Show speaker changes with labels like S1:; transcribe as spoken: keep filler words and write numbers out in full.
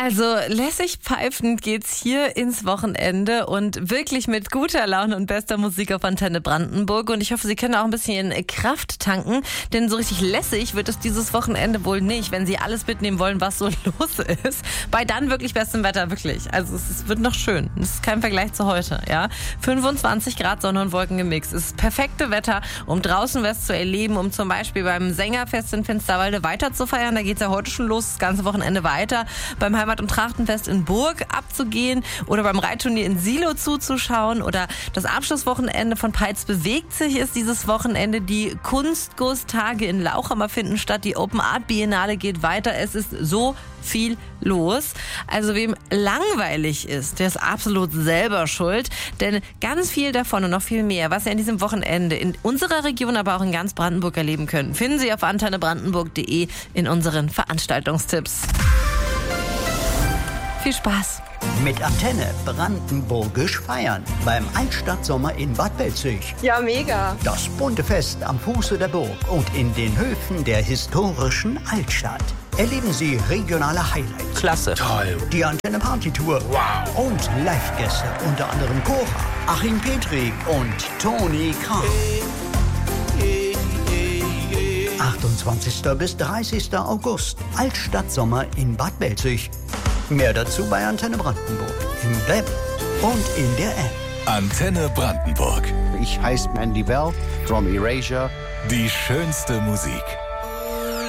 S1: Also lässig pfeifend geht's hier ins Wochenende und wirklich mit guter Laune und bester Musik auf Antenne Brandenburg. Und ich hoffe, Sie können auch ein bisschen Kraft tanken, denn so richtig lässig wird es dieses Wochenende wohl nicht, wenn Sie alles mitnehmen wollen, was so los ist. Bei dann wirklich bestem Wetter, wirklich. Also es wird noch schön. Es ist kein Vergleich zu heute, ja. fünfundzwanzig Grad, Sonne und Wolken gemixt. Es ist perfekte Wetter, um draußen was zu erleben, um zum Beispiel beim Sängerfest in Finsterwalde weiter zu feiern. Da geht's ja heute schon los, das ganze Wochenende weiter. Beim Heimat- und Trachtenfest in Burg abzugehen oder beim Reitturnier in Silo zuzuschauen oder das Abschlusswochenende von Peitz bewegt sich ist dieses Wochenende. Die Kunstgusstage in Lauchhammer finden statt. Die Open Art Biennale geht weiter. Es ist so viel los. Also wem langweilig ist, der ist absolut selber schuld. Denn ganz viel davon und noch viel mehr, was Sie an diesem Wochenende in unserer Region, aber auch in ganz Brandenburg erleben können, finden Sie auf antenne brandenburg punkt de in unseren Veranstaltungstipps. Viel Spaß!
S2: Mit Antenne brandenburgisch feiern beim Altstadtsommer in Bad Belzig.
S3: Ja, mega.
S2: Das bunte Fest am Fuße der Burg und in den Höfen der historischen Altstadt. Erleben Sie regionale Highlights.
S4: Klasse.
S2: Toll. Die Antenne Party Tour.
S4: Wow.
S2: Und Live-Gäste, unter anderem Cora, Achim Petri und Toni Kramer. achtundzwanzigsten bis dreißigsten August. Altstadtsommer in Bad Belzig. Mehr dazu bei Antenne Brandenburg. Im Web und in der App.
S5: Antenne Brandenburg.
S6: Ich heiße Mandy Bell from Erasure.
S5: Die schönste Musik.